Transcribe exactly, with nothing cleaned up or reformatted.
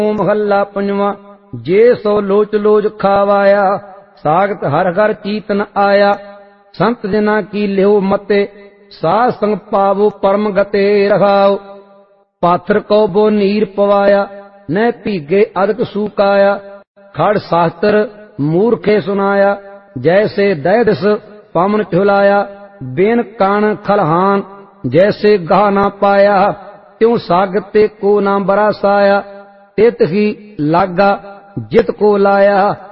महला पंजवा। जे सो लोच लोच खावाया, सागत हर हर चीत न आया। संत जना की लिहो मते, साध संग पावो परम गते रखाओ। पाथर को बो नीर पवाया, न भीगे अदक सूकाया। खड़ शास्त्र मूर्खे सुनाया, जैसे दैदस पामन झुलाया। बेन कान खलहान, जैसे गाह ना पाया। त्यों सागते को ना बरासाया, तित ही लागा जित को लाया।